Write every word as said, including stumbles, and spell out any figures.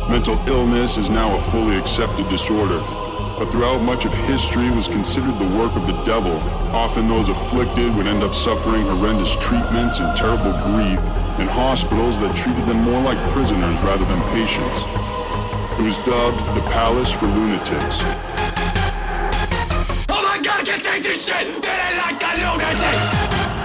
Mental illness is now a fully accepted disorder, but throughout much of history was considered the work of the devil. Often those afflicted would end up suffering horrendous treatments and terrible grief in hospitals that treated them more like prisoners rather than patients. It was dubbed the Palace for Lunatics. Oh my God, I can't take this shit! Feeling like a lunatic!